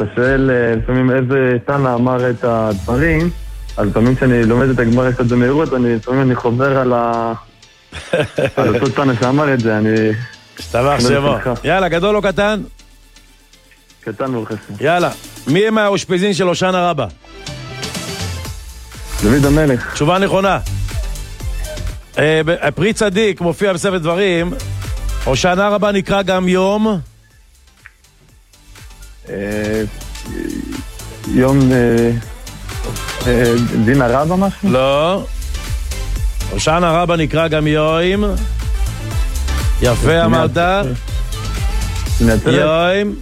אתה שואל לפעמים איזה תנא אמר את הדברים, אז לפעמים כשאני לומד את הגמרא קצת במהירות, לפעמים אני חוזר על אותו תנא שאמר את זה, אני... השתבח שמו. יאללה, גדול או קטן? קטן וחסר. יאללה, מי הם האושפיזין של הושענא רבה? דוד המלך. תשובה נכונה. פרי צדיק מופיע בספר דברים, הושענא רבה נקרא גם יום... יום דין הרבה משהו? לא. הושענא רבה נקרא גם יום. יפה אמרת. יום.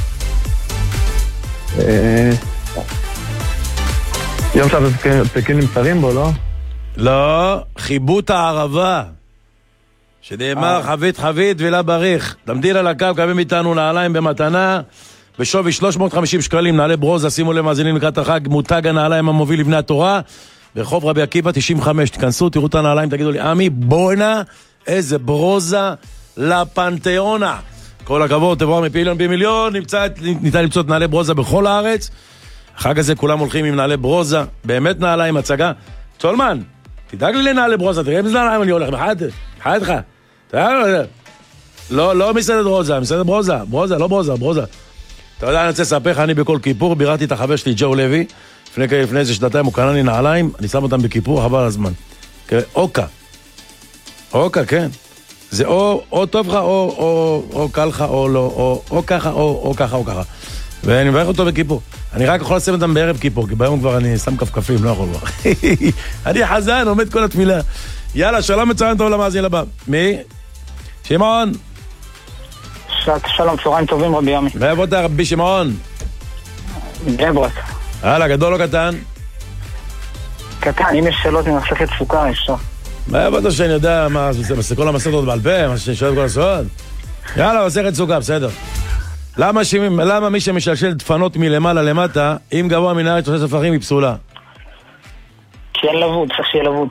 יום שהפסקים נמסרים בו, לא? לא, חיבוט הערבה. שנאמר חבית חבית וילה בריך. תמתין על הקו, קווים איתנו נעליים במתנה. בשווי 350 שקלים, נעלי ברוזה, שימו למאזינים לקראת החג, מותג הנעליים המוביל לבני התורה, ברחוב רבי עקיבא 95, תכנסו, תראו את הנעליים, תגידו לי, עמי, בואנה, איזה ברוזה לפנתיאונה. כל הכבוד, תבואר מפעילון במיליון, ניתן למצוא את נעלי ברוזה בכל הארץ. החג הזה כולם הולכים עם נעלי ברוזה, באמת נעליים, הצגה. צולמן, תדאג לי לנעלי ברוזה, תראה אם זה נעליים אני הולך, מחד לך. לא מסעדת ברוזה, מסעדת ברוזה, ברוזה, לא ברוזה, ברוזה. אתה יודע, אני רוצה לספר לך, אני בכל כיפור, ביררתי את החבר שלי, ג'ו לוי, לפני איזה שנתיים, הוא קנה לי נעליים, אני שם אותם בכיפור, חבל הזמן. אוקה. אוקה, כן. זה או טוב לך, או קל לך, או לא, או ככה, או ככה, או ככה. ואני מברך אותו בכיפור. אני רק יכול לשים אותם בערב כיפור, כי ביום כבר אני שם כפכפים, לא יכול כבר. אני חזן, עומד כל התפילה. יאללה, שלום מצוין טוב למאזין לבא. מי? שמעון. שלום, צהריים טובים רבי ימי. ואיפה אותה רבי שמעון? גברת. הלאה, גדול או קטן? קטן, אם יש שאלות ממסכת סוכה, אפשר. ואיפה אותה שאני יודע מה, כל המסכות בעל פה, מה שאני שואל כל הסוד? יאללה, מסכת סוכה, בסדר. למה מי שמשלשל דפנות מלמעלה למטה, אם גבוה מן הארץ עושה ספרים היא פסולה? כי אין לבוד, צריך שיהיה לבוד.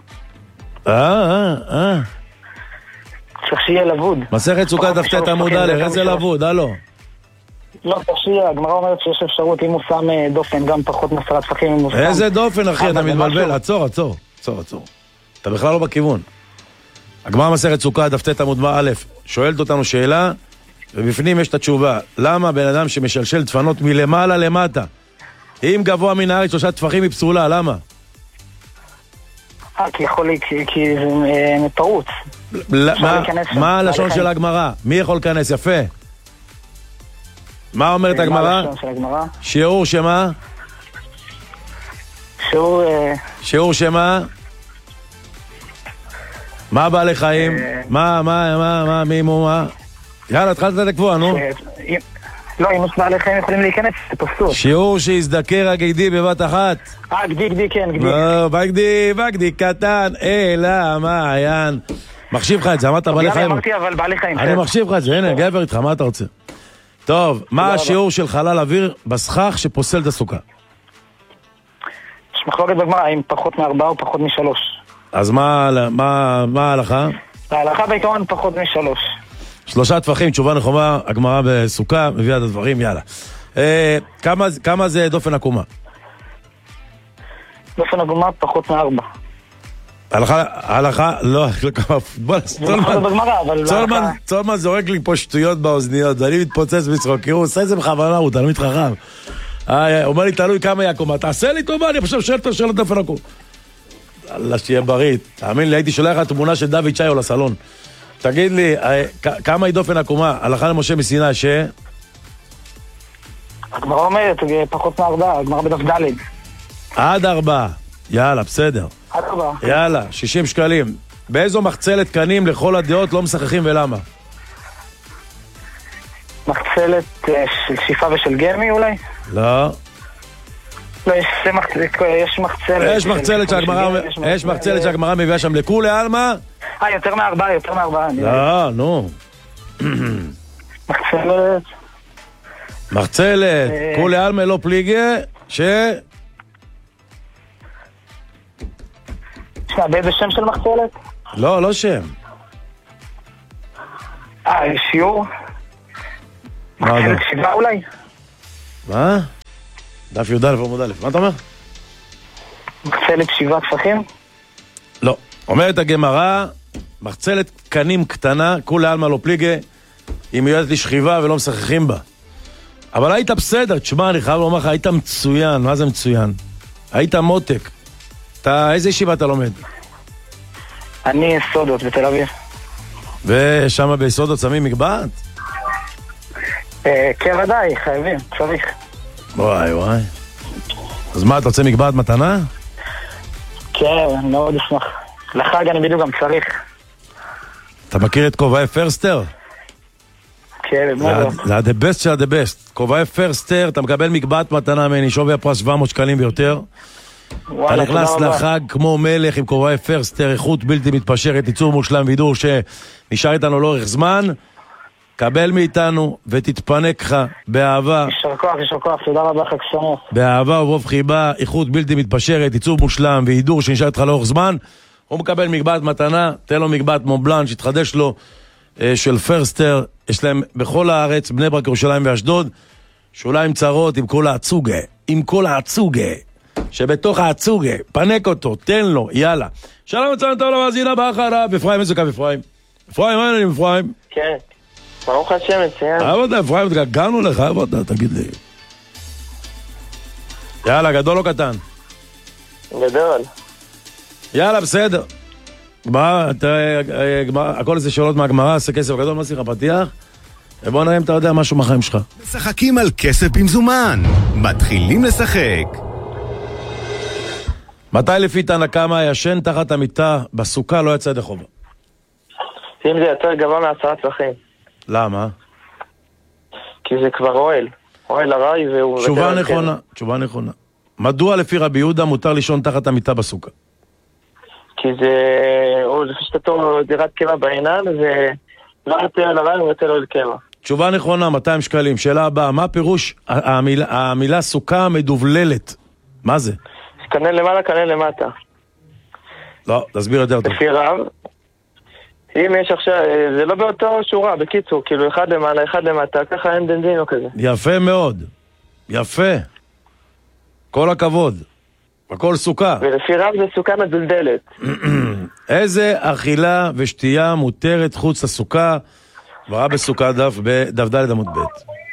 צריך שיהיה לבוד. מסכת סוכה דף עמוד א', איזה לבוד, הלו. לא, צריך שיהיה, הגמרא אומרת שיש אפשרות, אם הוא שם דופן, גם פחות מ10 טפחים. איזה דופן, אחי, אתה מתבלבל, עצור. אתה בכלל לא בכיוון. הגמרא מסכת סוכה דף עמוד א', שואלת אותנו שאלה, ובפנים יש את התשובה. למה בן אדם שמשלשל דפנות מלמעלה למטה, אם גבוה מן הארץ 3 טפחים היא פסולה, למה? כי זה מפרוץ. מה הלשון של הגמרא? מי יכול להיכנס? יפה. מה אומרת הגמרא? שיעור שמה? שיעור שמה? מה בעלי חיים? מי מה? יאללה, התחלת לקבוע, נו. לא, אם בעלי חיים יכולים להיכנס, זה תופסות. שיעור שיזדקר הגדי בבת אחת. גדי, כן, גדי. לא, בגדי קטן, אלא מעיין. מחשיב לך את זה, אמרת בעלי חיים. אמרתי אבל בעלי חיים. אני מחשיב לך את זה, הנה, גבר איתך, מה אתה רוצה? טוב, מה השיעור של חלל אוויר בסכך שפוסל את הסוכה? יש מחלוקת בגמרא, האם פחות מ4 או פחות מ3. אז מה ההלכה? ההלכה בעיקרון פחות מ3. 3 טפחים, תשובה נכונה, הגמרא בסוכה, מביאה את הדברים, יאללה. כמה זה דופן עקומה? דופן עקומה פחות מ4. הלכה, לא, צולמן זורק לי פה שטויות באוזניות, ואני מתפוצץ בצחוק, כי הוא עושה את זה בכוונה, הוא תלמיד חכם. אומר לי, תלוי כמה היא עקומה, תעשה לי טובה, אני חושב שואל את דופן עקומה. אללה, שתהיה בריא, תאמין לי, הייתי שולח לך תמונה של דוד צ'יו לסלון. תגיד לי, כמה היא דופן עקומה? הלכה למשה מסיני ש... הגמרא אומרת, פחות מ4, הגמרא בדף ד'. עד 4, יאללה, בסדר. עד 4. יאללה, 60 שקלים. באיזו מחצלת קנים לכל הדעות לא משחקים ולמה? מחצלת של שיפה ושל גרמי אולי? לא. לא, יש מחצלת. יש מחצלת שהגמרא מביאה שם לכולי עלמא. יותר מ4. לא, נו. מחצלת. כולי עלמא לא פליגה, באיזה שם של מחצלת? לא שם. שיעור? מחצלת 7 אולי? מה? דף י"א עמוד א'. מה אתה אומר? מחצלת 7 טפחים? לא. אומרת הגמרא, מחצלת קנים קטנה, כולי עלמא לא פליגה, היא מיועדת לשכיבה ולא משחקים בה. אבל היית בסדר, תשמע, אני חייב לומר לך, היית מצוין. מה זה מצוין? היית מותק. איזה ישיבה אתה לומד? אני סודות בתל אביב. ושם ביסודות שמים מגבעת? כן, ודאי, חייבים, צריך. וואי וואי. אז מה, אתה רוצה מגבעת מתנה? כן, מאוד אשמח. לחג אני בדיוק גם צריך. אתה מכיר את כובעי פרסטר? כן, מאוד. זה ה-the best של ה-the best. כובעי פרסטר, אתה מקבל מגבעת מתנה ממני, שווי הפרס 700 שקלים ויותר. אתה נכנס לחג כמו מלך עם כובעי פרסטר, איכות בלתי מתפשרת, ייצור מושלם וידור שנשאר איתנו לאורך זמן. קבל מאיתנו ותתפנק לך באהבה. יישר כוח, תודה רבה, חג שמח. באהבה וברוב חיבה, איכות בלתי מתפשרת, ייצור מושלם וידור שנשאר איתך לאורך זמן. הוא מקבל מגבעת מתנה, תן לו מגבעת מובלן שיתחדש לו של פרסטר. יש להם בכל הארץ, בני ברק, ירושלים ואשדוד, שוליים צרות עם כל העצוגה, שבתוך העצוגה, פנק אותו, תן לו, יאללה. שלום מצוין טוב למאזינה באחריו, אפרים, איזה קו אפרים? אפרים, מה העניינים אפרים? כן, ברוך השם, מצוין. עבודה, אפרים, גרנו לך, עבודה, תגיד לי. יאללה, גדול או קטן? גדול. יאללה, בסדר. הכל איזה שאלות מהגמרא, עשה כסף גדול, מה שיחה פתיח? ובוא נראה אם אתה יודע משהו מהחיים שלך. משחקים על כסף במזומן. מתחילים לשחק. מתי לפי תנא קמא הישן תחת המיטה בסוכה לא יצא ידי חובה? אם זה יותר גבוה מ10 טפחים. למה? כי זה כבר אוהל ארעי והוא... תשובה נכונה. מדוע לפי רבי יהודה מותר לישון תחת המיטה בסוכה? כי זה... לפי שתתו דירת קבע בעינן ולא יותר על ארעי ויותר על קבע. תשובה נכונה, 200 שקלים. שאלה הבאה, מה פירוש המילה סוכה מדובללת? מה זה? כנן למעלה, כנן למטה. לא, תסביר יותר טוב. לפי רב, אם יש עכשיו, זה לא באותו שורה, בקיצור, כאילו אחד למעלה, אחד למטה, ככה אין דין או כזה. יפה מאוד, יפה. כל הכבוד. הכל סוכה. ולפי רב זה סוכה מדולדלת. איזה אכילה ושתייה מותרת חוץ לסוכה? וראה בסוכה דף ד' עמוד ב'.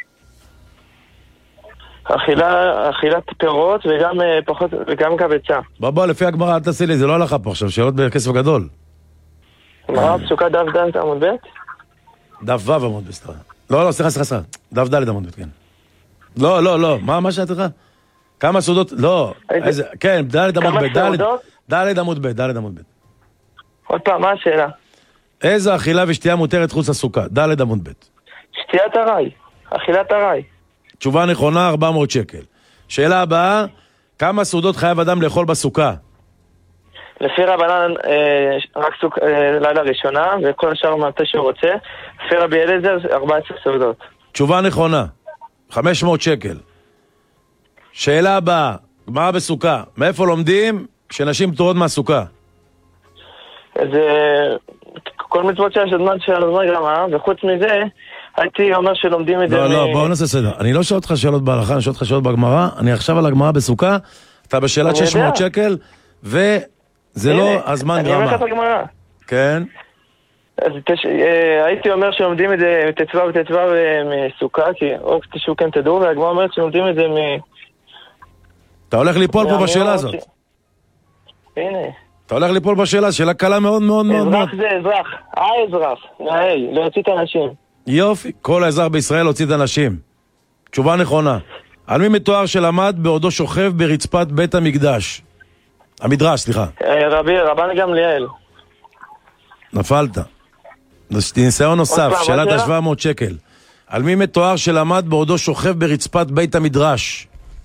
אכילת פירות וגם קבצה. בוא, לפי הגמרא, אל תעשי לי, זה לא הלכה פה עכשיו, שאלות בכסף גדול. גמרא פסוקה דף ד' עמוד ב'? דף ו' עמוד ב', סליחה. לא, סליחה. דף ד' עמוד ב', כן. לא, מה שאלת לך? כמה סעודות? לא, כן, ד' עמוד ב', ד' עמוד ב'. עוד פעם, מה השאלה? איזה אכילה ושתייה מותרת חוץ לסוכה? ד' עמוד ב'. שתיית ארעי, אכילת ארעי. תשובה נכונה, 400 שקל. שאלה הבאה, כמה סעודות חייב אדם לאכול בסוכה? לפי רבנן, רק לילה ראשונה, וכל השאר מתי שהוא רוצה. לפי רבי אליעזר, 14 סעודות. תשובה נכונה, 500 שקל. שאלה הבאה, גמרא בסוכה, מאיפה לומדים שנשים פטורות מהסוכה? זה כל מצוות של הזמן גמרא, וחוץ מזה, הייתי אומר שלומדים את זה... לא, בואו נעשה סדר. אני לא שואל אותך שאלות בהלכה, אני שואל אותך שאלות בגמרא, אני עכשיו על הגמרא בסוכה, אתה בשאלת 600 שקל, וזה לא הזמן גמרא. אני אומר לך את הגמרא. כן. אז הייתי אומר שלומדים את זה תצווה ותצווה מסוכה, כי או תשעו כן תדעו, והגמרא אומרת שלומדים את זה אתה הולך ליפול פה בשאלה הזאת. הנה. אתה הולך ליפול בשאלה, שאלה קלה מאוד מאוד מאוד. אזרח זה אזרח, האזרח, להוציא את האנשים. יופי, כל האזרח בישראל הוציא את האנשים. תשובה נכונה. על מי מתואר שלמד בעודו שוכב ברצפת בית המקדש? המדרש, סליחה. רבן גמליאל. נפלת. ניסיון נוסף, שאלת ה-700 שקל. על מי מתואר שלמד בעודו שוכב ברצפת בית המדרש?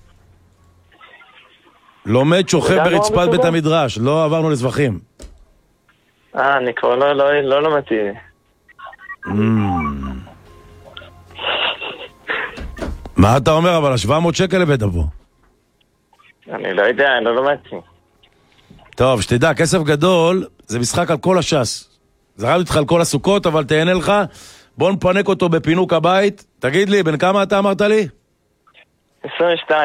לומד שוכב ברצפת בית המדרש, לא עברנו לזבחים. אני כבר לא למדתי. מה אתה אומר, אבל 700 שקל הבאת פה? אני לא יודע, אני לא למדתי. טוב, שתדע, כסף גדול זה משחק על כל הש"ס. זרמתי איתך על כל הסוכות, אבל תהנה לך. בוא נפנק אותו בפינוק הבית. תגיד לי, בן כמה אתה אמרת לי? 22.